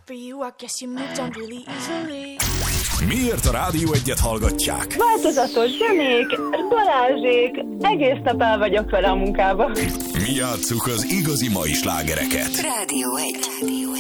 for you, I guess you moved on really easily. Miért a Rádió Egyet hallgatják? Változatos zenék, Balázsék, egész nap el vagyok vele a munkába. Mi játsszuk az igazi mai slágereket. Rádió 1.